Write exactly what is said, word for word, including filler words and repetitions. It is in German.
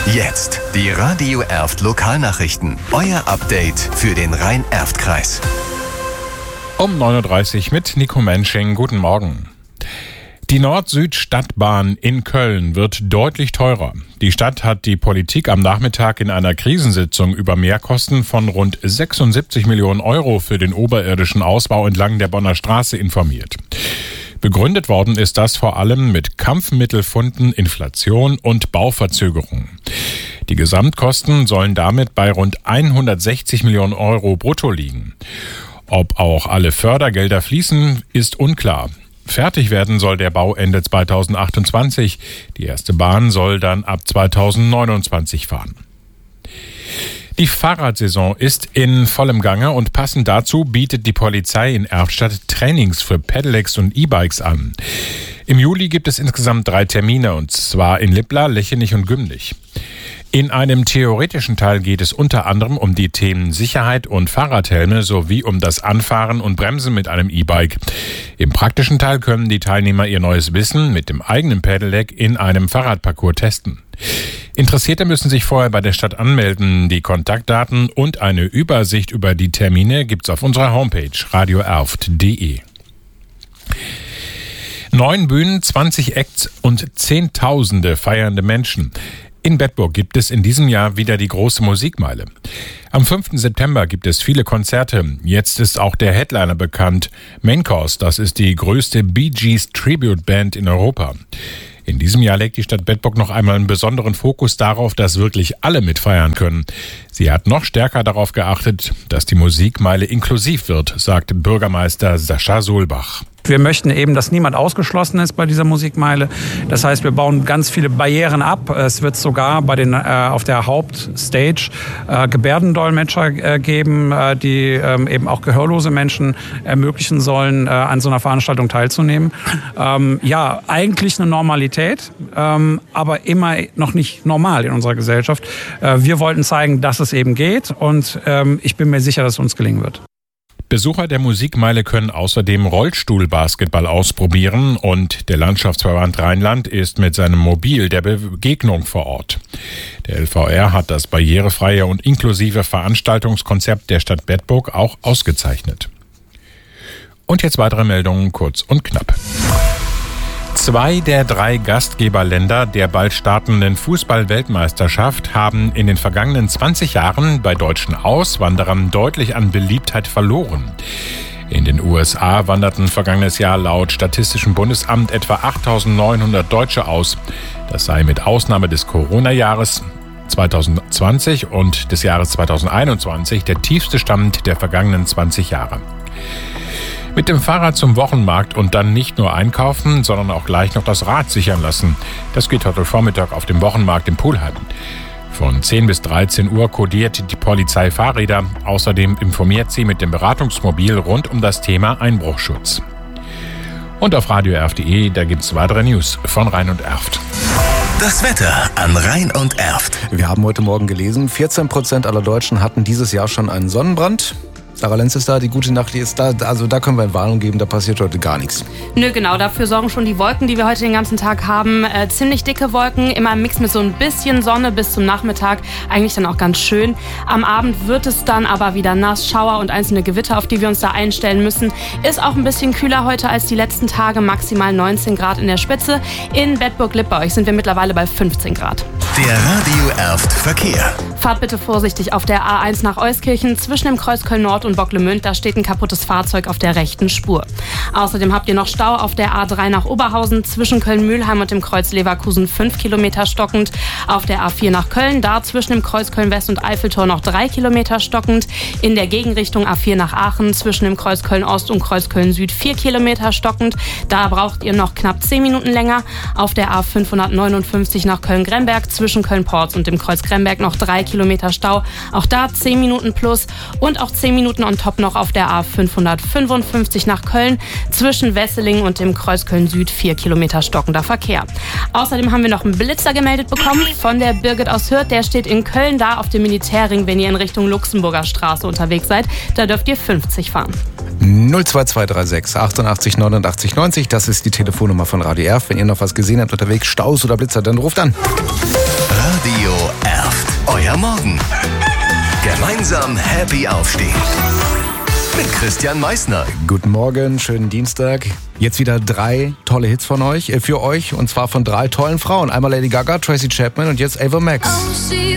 Jetzt die Radio Erft Lokalnachrichten. Euer Update für den Rhein-Erft-Kreis. Um neun Uhr dreißig mit Nico Mensching. Guten Morgen. Die Nord-Süd-Stadtbahn in Köln wird deutlich teurer. Die Stadt hat die Politik am Nachmittag in einer Krisensitzung über Mehrkosten von rund sechsundsiebzig Millionen Euro für den oberirdischen Ausbau entlang der Bonner Straße informiert. Begründet worden ist das vor allem mit Kampfmittelfunden, Inflation und Bauverzögerungen. Die Gesamtkosten sollen damit bei rund hundertsechzig Millionen Euro brutto liegen. Ob auch alle Fördergelder fließen, ist unklar. Fertig werden soll der Bau Ende zweitausendachtundzwanzig. Die erste Bahn soll dann ab zweitausendneunundzwanzig fahren. Die Fahrradsaison ist in vollem Gange und passend dazu bietet die Polizei in Erftstadt Trainings für Pedelecs und E-Bikes an. Im Juli gibt es insgesamt drei Termine, und zwar in Lippla, Lechenich und Gümlich. In einem theoretischen Teil geht es unter anderem um die Themen Sicherheit und Fahrradhelme sowie um das Anfahren und Bremsen mit einem E-Bike. Im praktischen Teil können die Teilnehmer ihr neues Wissen mit dem eigenen Pedelec in einem Fahrradparcours testen. Interessierte müssen sich vorher bei der Stadt anmelden. Die Kontaktdaten und eine Übersicht über die Termine gibt's auf unserer Homepage radio erft punkt de. Neun Bühnen, zwanzig Acts und Zehntausende feiernde Menschen. In Bedburg gibt es in diesem Jahr wieder die große Musikmeile. Am fünften September gibt es viele Konzerte. Jetzt ist auch der Headliner bekannt. Main Course, das ist die größte Bee Gees Tribute Band in Europa. In diesem Jahr legt die Stadt Bedburg noch einmal einen besonderen Fokus darauf, dass wirklich alle mitfeiern können. Sie hat noch stärker darauf geachtet, dass die Musikmeile inklusiv wird, sagt Bürgermeister Sascha Solbach. Wir möchten eben, dass niemand ausgeschlossen ist bei dieser Musikmeile. Das heißt, wir bauen ganz viele Barrieren ab. Es wird sogar bei den, äh, auf der Hauptstage äh, Gebärdendolmetscher äh, geben, äh, die äh, eben auch gehörlose Menschen ermöglichen sollen, äh, an so einer Veranstaltung teilzunehmen. Ähm, ja, eigentlich eine Normalität, ähm, aber immer noch nicht normal in unserer Gesellschaft. Äh, wir wollten zeigen, dass es eben geht, und ähm, ich bin mir sicher, dass es uns gelingen wird. Besucher der Musikmeile können außerdem Rollstuhlbasketball ausprobieren, und der Landschaftsverband Rheinland ist mit seinem Mobil der Begegnung vor Ort. Der L V R hat das barrierefreie und inklusive Veranstaltungskonzept der Stadt Bedburg auch ausgezeichnet. Und jetzt weitere Meldungen, kurz und knapp. Zwei der drei Gastgeberländer der bald startenden Fußball-Weltmeisterschaft haben in den vergangenen zwanzig Jahren bei deutschen Auswanderern deutlich an Beliebtheit verloren. In den U S A wanderten vergangenes Jahr laut Statistischem Bundesamt etwa achttausendneunhundert Deutsche aus. Das sei mit Ausnahme des Corona-Jahres zweitausendzwanzig und des Jahres zweitausendeinundzwanzig der tiefste Stand der vergangenen zwanzig Jahre. Mit dem Fahrrad zum Wochenmarkt und dann nicht nur einkaufen, sondern auch gleich noch das Rad sichern lassen. Das geht heute Vormittag auf dem Wochenmarkt in Pulheim. Von zehn bis dreizehn Uhr kodiert die Polizei Fahrräder. Außerdem informiert sie mit dem Beratungsmobil rund um das Thema Einbruchschutz. Und auf radio erft punkt de, da gibt's weitere News von Rhein und Erft. Das Wetter an Rhein und Erft. Wir haben heute Morgen gelesen, vierzehn Prozent aller Deutschen hatten dieses Jahr schon einen Sonnenbrand. Sarah Lenz ist da, die gute Nacht ist da. Also da können wir eine Warnung geben, da passiert heute gar nichts. Nö, genau, dafür sorgen schon die Wolken, die wir heute den ganzen Tag haben. Äh, ziemlich dicke Wolken, immer im Mix mit so ein bisschen Sonne bis zum Nachmittag. Eigentlich dann auch ganz schön. Am Abend wird es dann aber wieder nass, Schauer und einzelne Gewitter, auf die wir uns da einstellen müssen. Ist auch ein bisschen kühler heute als die letzten Tage, maximal neunzehn Grad in der Spitze. In Bedburg-Lipp bei euch sind wir mittlerweile bei fünfzehn Grad. Der Radio Erft Verkehr. Fahrt bitte vorsichtig auf der A eins nach Euskirchen zwischen dem Kreuz Köln-Nord und Bocklemünd. Da steht ein kaputtes Fahrzeug auf der rechten Spur. Außerdem habt ihr noch Stau auf der A drei nach Oberhausen zwischen Köln-Mühlheim und dem Kreuz Leverkusen fünf Kilometer stockend. Auf der A vier nach Köln, da zwischen dem Kreuz Köln-West und Eiffeltor noch drei Kilometer stockend. In der Gegenrichtung A vier nach Aachen zwischen dem Kreuz Köln-Ost und Kreuz Köln-Süd vier Kilometer stockend. Da braucht ihr noch knapp zehn Minuten länger. Auf der A fünfhundertneunundfünfzig nach Köln-Gremberg zwischen Köln-Porz und dem Kreuz Gremberg noch drei Kilometer Stau. Auch da zehn Minuten plus und auch zehn Minuten on top noch auf der A fünfhundertfünfundfünfzig nach Köln zwischen Wesseling und dem Kreuz Köln-Süd vier Kilometer stockender Verkehr. Außerdem haben wir noch einen Blitzer gemeldet bekommen von der Birgit aus Hürth. Der steht in Köln da auf dem Militärring, wenn ihr in Richtung Luxemburger Straße unterwegs seid. Da dürft ihr fünfzig fahren. null zwei zwei drei sechs achtundachtzig neunundachtzig neunzig, das ist die Telefonnummer von Radio Erft. Wenn ihr noch was gesehen habt unterwegs, Staus oder Blitzer, dann ruft an. Radio Erft. Euer Morgen. Gemeinsam happy aufstehen. Mit Christian Meissner. Guten Morgen, schönen Dienstag. Jetzt wieder drei tolle Hits von euch, äh, für euch, und zwar von drei tollen Frauen. Einmal Lady Gaga, Tracy Chapman und jetzt Ava Max. Oh,